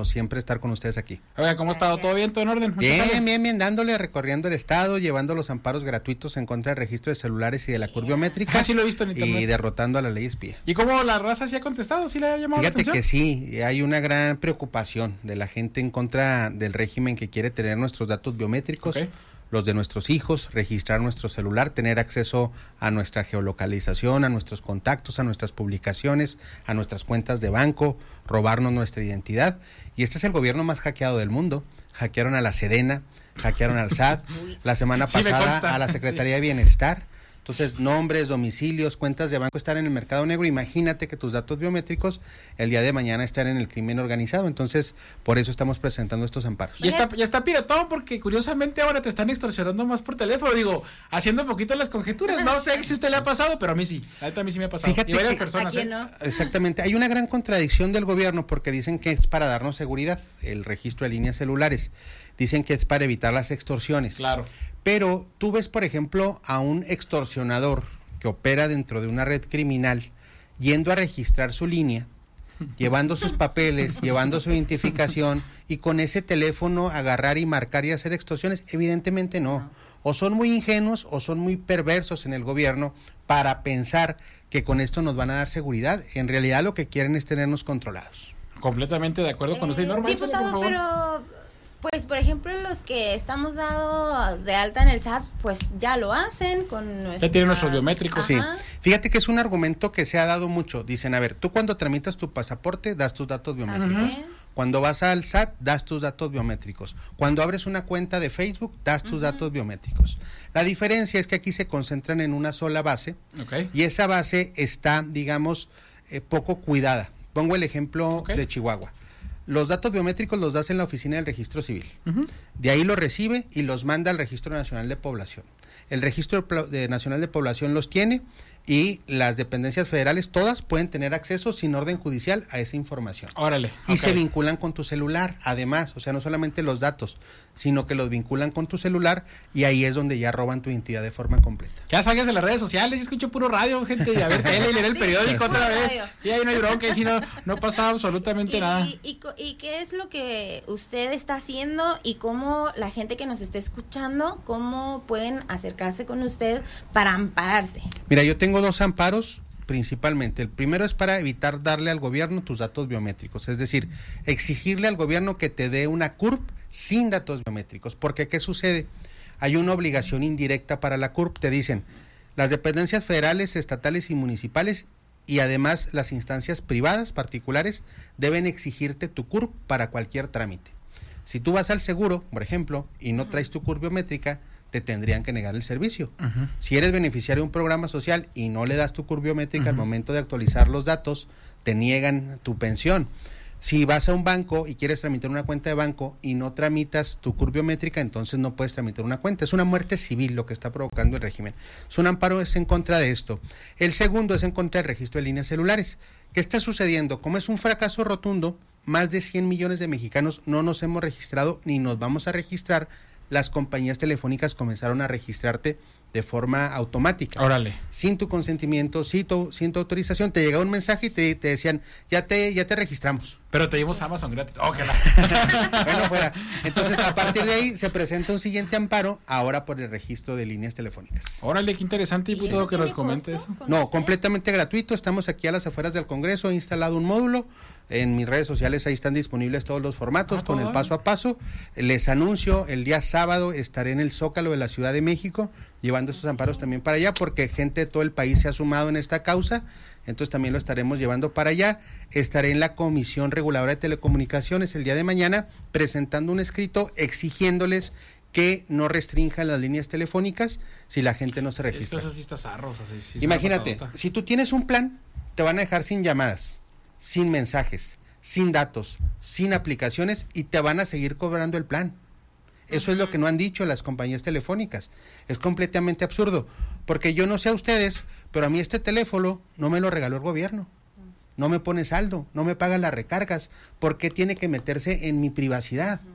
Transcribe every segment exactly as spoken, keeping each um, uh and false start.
como siempre estar con ustedes aquí. Oiga, ¿cómo ha estado? ¿Todo bien? ¿Todo en orden? Bien, bien, bien, dándole, recorriendo el estado, llevando los amparos gratuitos en contra del registro de celulares y de la curva biométrica. Ah, sí lo he visto en internet. Y derrotando a la ley espía. ¿Y cómo la raza sí ha contestado? ¿Sí le ha llamado Fíjate la atención? que sí, hay una gran preocupación de la gente en contra del régimen que quiere tener nuestros datos biométricos, okay, los de nuestros hijos, registrar nuestro celular, tener acceso a nuestra geolocalización, a nuestros contactos, a nuestras publicaciones, a nuestras cuentas de banco, robarnos nuestra identidad. Y este es el gobierno más hackeado del mundo. Hackearon a la Sedena, hackearon al S A T, la semana Sí, pasada a la Secretaría sí. de Bienestar. Entonces, nombres, domicilios, cuentas de banco están en el mercado negro. Imagínate que tus datos biométricos el día de mañana están en el crimen organizado. Entonces, por eso estamos presentando estos amparos. Ya está, ya está piratón, porque curiosamente ahora te están extorsionando más por teléfono. Digo, haciendo un poquito las conjeturas. No sé si a usted le ha pasado, pero a mí sí. A mí sí me ha pasado. Fíjate y varias que, personas. ¿eh? No? Exactamente. Hay una gran contradicción del gobierno porque dicen que es para darnos seguridad, el registro de líneas celulares. Dicen que es para evitar las extorsiones. Claro. Pero tú ves, por ejemplo, a un extorsionador que opera dentro de una red criminal yendo a registrar su línea, llevando sus papeles, llevando su identificación y con ese teléfono agarrar y marcar y hacer extorsiones. Evidentemente no. O son muy ingenuos o son muy perversos en el gobierno para pensar que con esto nos van a dar seguridad. En realidad lo que quieren es tenernos controlados. Completamente de acuerdo con eh, usted. Norma, diputado, por favor. pero... Pues, por ejemplo, los que estamos dados de alta en el S A T, pues ya lo hacen con nuestras... Ya tienen nuestros biométricos. Sí, fíjate que es un argumento que se ha dado mucho. Dicen, a ver, tú cuando tramitas tu pasaporte, das tus datos biométricos. Uh-huh. Cuando vas al S A T, das tus datos biométricos. Cuando abres una cuenta de Facebook, das tus uh-huh. datos biométricos. La diferencia es que aquí se concentran en una sola base, okay, y esa base está, digamos, eh, poco cuidada. Pongo el ejemplo okay. de Chihuahua. Los datos biométricos los das en la oficina del registro civil. Uh-huh. De ahí los recibe y los manda al Registro Nacional de Población. El Registro de Nacional de Población los tiene y las dependencias federales todas pueden tener acceso sin orden judicial a esa información. Órale. Y okay. se vinculan con tu celular, además, o sea, no solamente los datos, sino que los vinculan con tu celular y ahí es donde ya roban tu identidad de forma completa. Ya salgas de las redes sociales, y escucho puro radio, gente, y a ver tele y leer el periódico sí, otra vez. Radio. Sí, ahí no hay bronca, y si no, no pasa absolutamente y, nada. Y, y, ¿Y qué es lo que usted está haciendo y cómo la gente que nos esté escuchando, cómo pueden acercarse con usted para ampararse? Mira, yo tengo dos amparos principalmente. El primero es para evitar darle al gobierno tus datos biométricos, es decir, exigirle al gobierno que te dé una C U R P sin datos biométricos, porque ¿qué sucede? Hay una obligación indirecta para la C U R P, te dicen, las dependencias federales, estatales y municipales y además las instancias privadas, particulares, deben exigirte tu C U R P para cualquier trámite. Si tú vas al seguro, por ejemplo, y no traes tu C U R P biométrica, te tendrían que negar el servicio. Uh-huh. Si eres beneficiario de un programa social y no le das tu C U R P biométrica uh-huh. al momento de actualizar los datos, te niegan tu pensión. Si vas a un banco y quieres tramitar una cuenta de banco y no tramitas tu C U R P biométrica, entonces no puedes tramitar una cuenta. Es una muerte civil lo que está provocando el régimen. Es un amparo es en contra de esto. El segundo es en contra del registro de líneas celulares. ¿Qué está sucediendo? Como es un fracaso rotundo, más de cien millones de mexicanos no nos hemos registrado ni nos vamos a registrar. Las compañías telefónicas comenzaron a registrarte de forma automática. Órale. Sin tu consentimiento, sin tu, sin tu autorización, te llegaba un mensaje y te, te decían, ya te, ya te registramos. Pero te dimos Amazon gratis. Ojalá. Bueno, fuera. Entonces, a partir de ahí se presenta un siguiente amparo, ahora por el registro de líneas telefónicas. Órale, qué interesante, diputado, que nos comente eso. No, completamente gratuito. Estamos aquí a las afueras del Congreso. He instalado un módulo. En mis redes sociales ahí están disponibles todos los formatos ah, con el paso a paso. Les anuncio, el día sábado estaré en el Zócalo de la Ciudad de México llevando estos amparos también para allá porque gente de todo el país se ha sumado en esta causa. Entonces también lo estaremos llevando para allá. Estaré en la Comisión Reguladora de Telecomunicaciones el día de mañana presentando un escrito exigiéndoles que no restrinjan las líneas telefónicas si la gente no se registra. Esto, eso sí está zarro, o sea, sí, sí imagínate, si tú tienes un plan, te van a dejar sin llamadas, sin mensajes, sin datos, sin aplicaciones y te van a seguir cobrando el plan. Eso uh-huh. es lo que no han dicho las compañías telefónicas. Es completamente absurdo, porque yo no sé a ustedes, pero a mí este teléfono no me lo regaló el gobierno. No me pone saldo, no me paga las recargas. ¿Por qué tiene que meterse en mi privacidad? Uh-huh.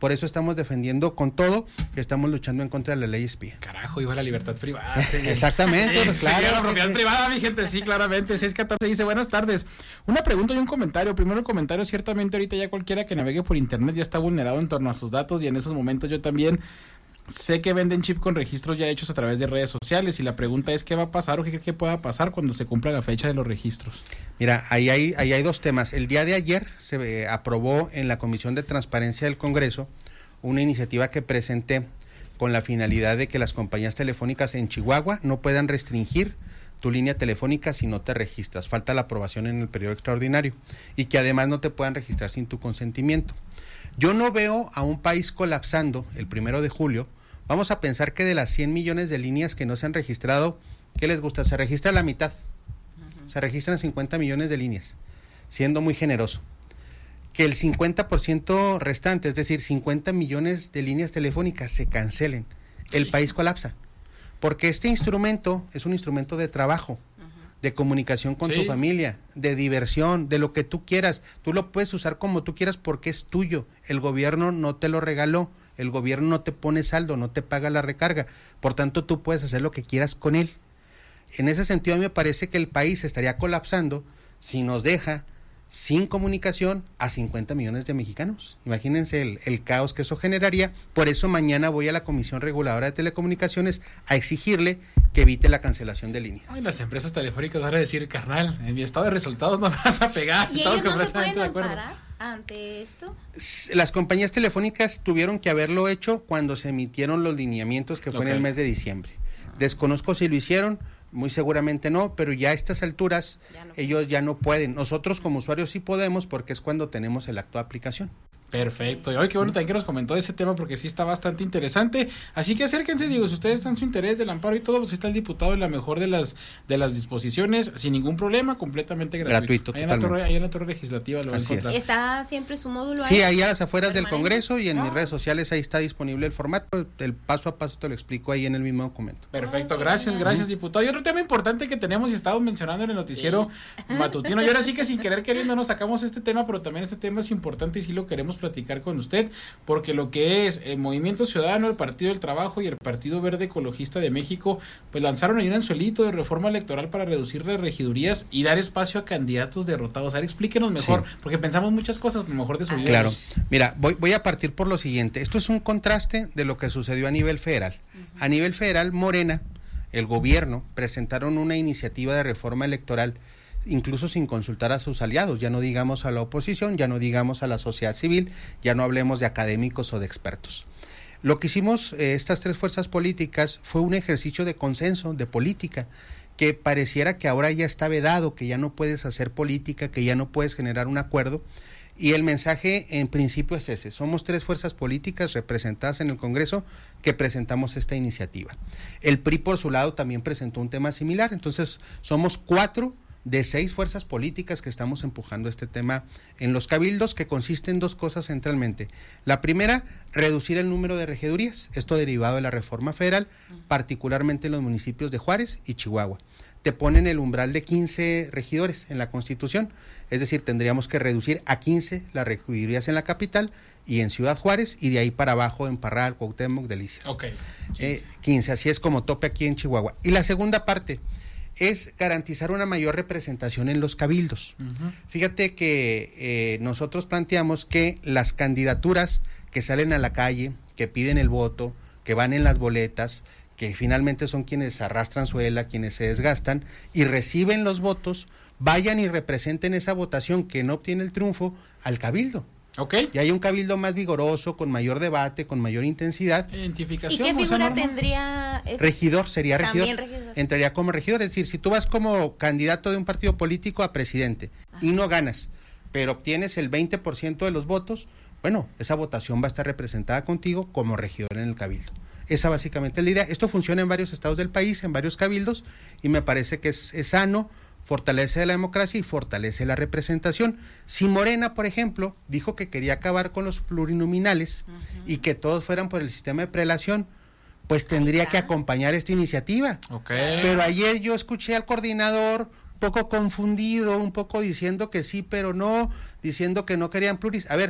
Por eso estamos defendiendo con todo, estamos luchando en contra de la ley espía. Carajo, iba la libertad privada. Sí, sí. Exactamente, Sí, pues, sí, claro. la propiedad Sí. privada, mi gente, sí, claramente. seis catorce dice, buenas tardes. Una pregunta y un comentario. Primero el comentario, ciertamente ahorita ya cualquiera que navegue por internet ya está vulnerado en torno a sus datos, y en esos momentos yo también sé que venden chip con registros ya hechos a través de redes sociales, y la pregunta es qué va a pasar o qué cree que pueda pasar cuando se cumpla la fecha de los registros. Mira, ahí hay, ahí hay dos temas. El día de ayer se eh, aprobó en la Comisión de Transparencia del Congreso una iniciativa que presenté con la finalidad de que las compañías telefónicas en Chihuahua no puedan restringir tu línea telefónica si no te registras. Falta la aprobación en el periodo extraordinario, y que además no te puedan registrar sin tu consentimiento. Yo no veo a un país colapsando el primero de julio. Vamos a pensar que de las cien millones de líneas que no se han registrado, ¿qué les gusta? Se registra la mitad. Uh-huh. Se registran cincuenta millones de líneas, siendo muy generoso. Que el cincuenta por ciento restante, es decir, cincuenta millones de líneas telefónicas, se cancelen. El país colapsa. Porque este instrumento es un instrumento de trabajo, de comunicación con sí. tu familia, de diversión, de lo que tú quieras. Tú lo puedes usar como tú quieras porque es tuyo. El gobierno no te lo regaló, el gobierno no te pone saldo, no te paga la recarga. Por tanto, tú puedes hacer lo que quieras con él. En ese sentido, a mí me parece que el país estaría colapsando si nos deja sin comunicación a cincuenta millones de mexicanos. Imagínense el, el caos que eso generaría. Por eso mañana voy a la Comisión Reguladora de Telecomunicaciones a exigirle que evite la cancelación de líneas. Ay, las empresas telefónicas van a decir, carnal, en mi estado de resultados no me vas a pegar. ¿Y Estamos ellos no se pueden de acuerdo. amparar ante esto? Las compañías telefónicas tuvieron que haberlo hecho cuando se emitieron los lineamientos, que fue okay. en el mes de diciembre. Desconozco si lo hicieron, muy seguramente no, pero ya a estas alturas ya no ellos ya no pueden. Nosotros como usuarios sí podemos, porque es cuando tenemos el acto de aplicación. Perfecto. Y hoy qué bueno también que nos comentó ese tema, porque sí está bastante interesante. Así que acérquense, digo, si ustedes están en su interés del amparo y todo, pues está el diputado en la mejor de las de las disposiciones, sin ningún problema, completamente gratuito. Gratuito, ahí en la torre, ahí en la torre legislativa lo va a encontrar. Está siempre su módulo ahí. Sí, ahí a las afueras del Congreso, y en ah. mis redes sociales ahí está disponible el formato. El paso a paso te lo explico ahí en el mismo documento. Perfecto, gracias, gracias, diputado. Y otro tema importante que tenemos y estamos mencionando en el noticiero sí. matutino, y ahora sí que sin querer queriendo nos sacamos este tema, pero también este tema es importante y sí lo queremos platicar con usted, porque lo que es el Movimiento Ciudadano, el Partido del Trabajo y el Partido Verde Ecologista de México, pues lanzaron ahí un anzuelito de reforma electoral para reducir las regidurías y dar espacio a candidatos derrotados. A ver, explíquenos mejor, sí. porque pensamos muchas cosas, pero mejor de su vida. Claro, mira, voy, voy a partir por lo siguiente. Esto es un contraste de lo que sucedió a nivel federal. Uh-huh. A nivel federal, Morena, el gobierno, presentaron una iniciativa de reforma electoral incluso sin consultar a sus aliados, ya no digamos a la oposición, ya no digamos a la sociedad civil, ya no hablemos de académicos o de expertos. Lo que hicimos eh, estas tres fuerzas políticas fue un ejercicio de consenso, de política, que pareciera que ahora ya está vedado, que ya no puedes hacer política, que ya no puedes generar un acuerdo, y el mensaje en principio es ese: somos tres fuerzas políticas representadas en el Congreso que presentamos esta iniciativa. El P R I por su lado también presentó un tema similar, entonces somos cuatro de seis fuerzas políticas que estamos empujando este tema en los cabildos, que consiste en dos cosas centralmente. La primera, reducir el número de regidurías, esto derivado de la reforma federal, particularmente en los municipios de Juárez y Chihuahua. Te ponen el umbral de quince regidores en la Constitución, es decir, tendríamos que reducir a quince las regidurías en la capital y en Ciudad Juárez, y de ahí para abajo en Parral, Cuauhtémoc, Delicias. Ok. Eh, quince, así es como tope aquí en Chihuahua. Y la segunda parte es garantizar una mayor representación en los cabildos. Uh-huh. Fíjate que eh, nosotros planteamos que las candidaturas que salen a la calle, que piden el voto, que van en las boletas, que finalmente son quienes arrastran suela, quienes se desgastan y reciben los votos, vayan y representen esa votación que no obtiene el triunfo al cabildo. Okay. Y hay un cabildo más vigoroso, con mayor debate, con mayor intensidad. Identificación. ¿Y qué figura o sea, no, tendría? Este? Regidor, sería regidor. regidor. Entraría como regidor, es decir, si tú vas como candidato de un partido político a presidente Ajá. y no ganas, pero obtienes el veinte por ciento de los votos, bueno, esa votación va a estar representada contigo como regidor en el cabildo. Esa básicamente es la idea. Esto funciona en varios estados del país, en varios cabildos, y me parece que es, es sano, fortalece la democracia y fortalece la representación. Si Morena, por ejemplo, dijo que quería acabar con los plurinominales uh-huh. y que todos fueran por el sistema de prelación, pues tendría que acompañar esta iniciativa. Okay. Pero ayer yo escuché al coordinador un poco confundido, un poco diciendo que sí, pero no, diciendo que no querían pluris. A ver,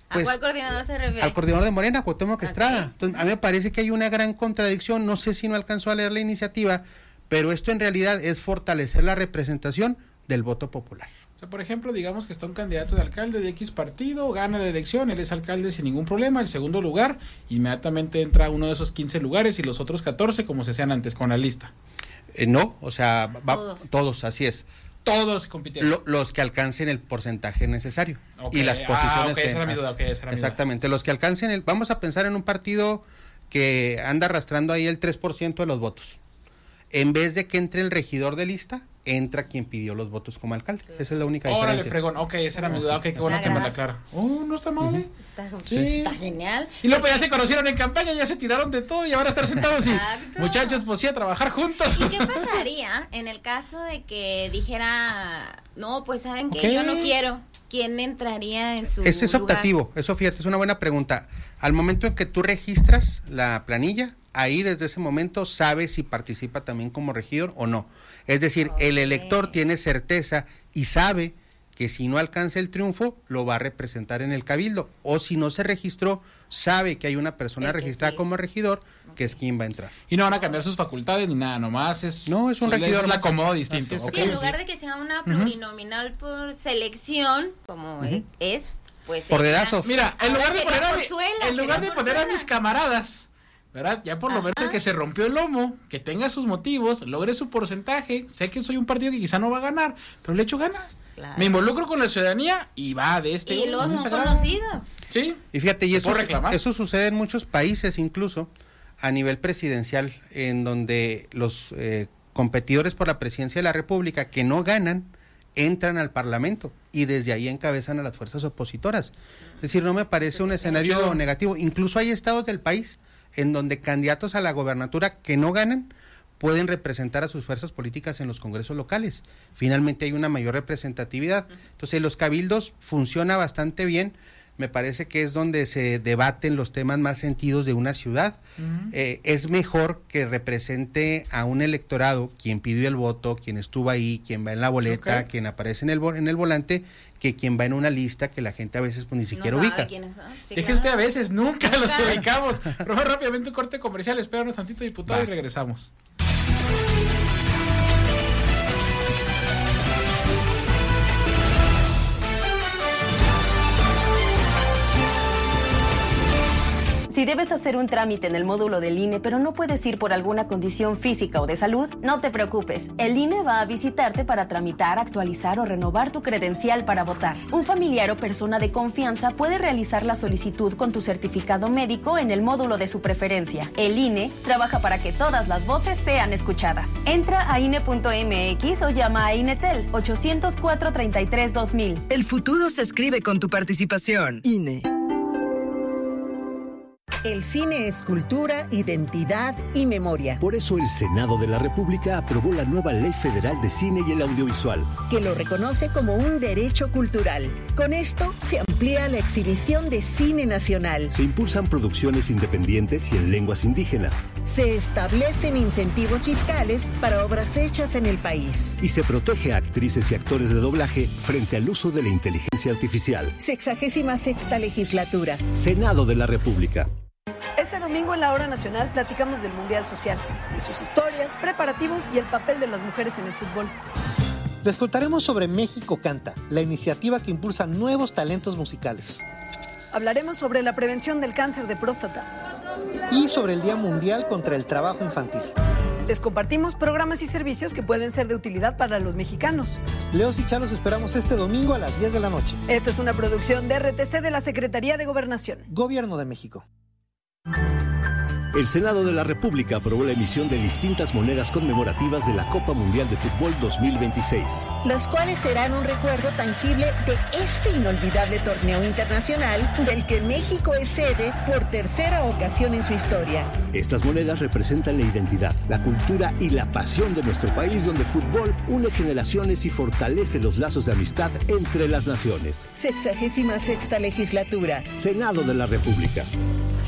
Pues, ¿a cuál coordinador se refiere? Al coordinador de Morena, Cuauhtémoc Estrada. Okay. Entonces, a mí me parece que hay una gran contradicción, no sé si no alcanzó a leer la iniciativa, pero esto en realidad es fortalecer la representación del voto popular. O sea, por ejemplo, digamos que está un candidato de alcalde de X partido, gana la elección, él es alcalde sin ningún problema, el segundo lugar, inmediatamente entra uno de esos quince lugares y los otros catorce como se hacían antes con la lista. Eh, no, o sea, va, Todos. todos, así es. Todos compitieron. Lo, los que alcancen el porcentaje necesario. Okay. Y las Ah, posiciones. ok, esa era mi duda, ok, esa era mi duda. Exactamente, los que alcancen el... Vamos a pensar en un partido que anda arrastrando ahí el tres por ciento de los votos. En vez de que entre el regidor de lista, entra quien pidió los votos como alcalde. Esa es la única Órale, diferencia. fregón, ok, esa era mi duda, ok, qué bueno que me la aclara. Oh, no está mal, ¿eh? Está, Sí. está genial. Y luego ya se conocieron en campaña, ya se tiraron de todo y ahora estar sentados y Exacto. muchachos, pues sí, a trabajar juntos. ¿Y qué pasaría en el caso de que dijera, no, pues saben que Ok. yo no quiero? ¿Quién entraría en su Ese es lugar? optativo, eso fíjate, es una buena pregunta. Al momento en que tú registras la planilla, ahí desde ese momento sabes si participa también como regidor o no. Es decir, Ok. el elector tiene certeza y sabe que si no alcanza el triunfo, lo va a representar en el cabildo. O si no se registró, sabe que hay una persona El que registrada sí. como regidor, que es quien va a entrar. Y no van a cambiar sus facultades ni nada, nomás es... No, es un su- regidor la más. acomodo distinto. Así es. ok, Sí, en sí. lugar de que sea una plurinominal por selección, como Ujú. es, pues... Por sería- dedazo. Mira, en Ahora lugar de sería poner a, por mi- suela, en lugar sería de por poner a suela. mis camaradas, ¿verdad? Ya por lo menos el Ajá. que se rompió el lomo, que tenga sus motivos, logre su porcentaje, sé que soy un partido que quizá no va a ganar, pero le echo ganas. Claro. Me involucro con la ciudadanía y va de este... Y uh, luego muy son sagrado. conocidos. Sí. Y fíjate, y ¿Se eso, puede reclamar? eso sucede en muchos países, incluso a nivel presidencial, en donde los eh, competidores por la presidencia de la República que no ganan, entran al Parlamento y desde ahí encabezan a las fuerzas opositoras. Es decir, no me parece un escenario Chido. negativo. Incluso hay estados del país en donde candidatos a la gobernatura que no ganan pueden representar a sus fuerzas políticas en los congresos locales. Finalmente hay una mayor representatividad. Entonces, los cabildos funciona bastante bien. Me parece que es donde se debaten los temas más sentidos de una ciudad. Ujú. Eh, es mejor que represente a un electorado, quien pidió el voto, quien estuvo ahí, quien va en la boleta, Ok. quien aparece en el, vo- en el volante, que quien va en una lista que la gente a veces pues, ni siquiera No sabe ubica. quiénes son. Sí, Deje claro. usted a veces, nunca los Nunca. ubicamos. Pero rápidamente un corte comercial, espéranos tantito, diputado, Va. y regresamos. Si debes hacer un trámite en el módulo del I N E, pero no puedes ir por alguna condición física o de salud, no te preocupes. El I N E va a visitarte para tramitar, actualizar o renovar tu credencial para votar. Un familiar o persona de confianza puede realizar la solicitud con tu certificado médico en el módulo de su preferencia. El I N E trabaja para que todas las voces sean escuchadas. Entra a I N E punto M X o llama a INETEL ochocientos cuatro, treinta y tres, dos mil. El futuro se escribe con tu participación. I N E. El cine es cultura, identidad y memoria, Por eso el Senado de la República aprobó la nueva Ley Federal de Cine y el Audiovisual. que lo reconoce como un derecho cultural. Con esto se amplía la exhibición de cine nacional. Se impulsan producciones independientes y en lenguas indígenas. Se establecen incentivos fiscales para obras hechas en el país. Y se protege a actrices y actores de doblaje frente al uso de la inteligencia artificial. Sexagésima sexta legislatura. Senado de la República. Este domingo en la Hora Nacional platicamos del Mundial Social, de sus historias, preparativos y el papel de las mujeres en el fútbol. Les contaremos sobre México Canta, la iniciativa que impulsa nuevos talentos musicales. Hablaremos sobre la prevención del cáncer de próstata. Y sobre el Día Mundial contra el Trabajo Infantil. Les compartimos programas y servicios que pueden ser de utilidad para los mexicanos. Leos y Chá los esperamos este domingo a las diez de la noche. Esta es una producción de R T C de la Secretaría de Gobernación. Gobierno de México. El Senado de la República aprobó la emisión de distintas monedas conmemorativas de la Copa Mundial de Fútbol dos mil veintiséis. Las cuales serán un recuerdo tangible de este inolvidable torneo internacional del que México es sede por tercera ocasión en su historia. Estas monedas representan la identidad, la cultura y la pasión de nuestro país, donde fútbol une generaciones y fortalece los lazos de amistad entre las naciones. Sexagésima sexta legislatura. Senado de la República.